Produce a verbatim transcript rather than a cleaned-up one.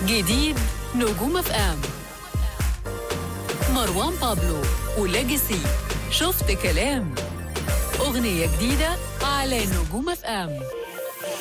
جديد نجوم اف ام، مروان بابلو وليجاسي. شفت كلام، أغنية جديدة على نجوم اف ام.